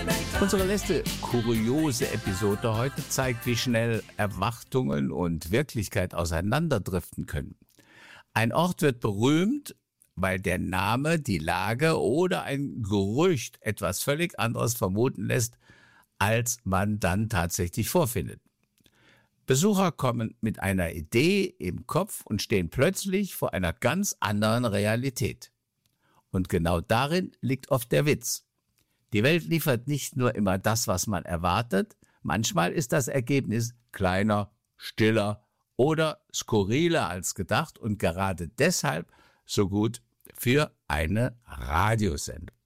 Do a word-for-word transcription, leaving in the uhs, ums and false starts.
Unsere letzte kuriose Episode heute zeigt, wie schnell Erwartungen und Wirklichkeit auseinanderdriften können. Ein Ort wird berühmt, weil der Name, die Lage oder ein Gerücht etwas völlig anderes vermuten lässt, als man dann tatsächlich vorfindet. Besucher kommen mit einer Idee im Kopf und stehen plötzlich vor einer ganz anderen Realität. Und genau darin liegt oft der Witz. Die Welt liefert nicht nur immer das, was man erwartet, manchmal ist das Ergebnis kleiner, stiller oder skurriler als gedacht und gerade deshalb so gut für eine Radiosendung.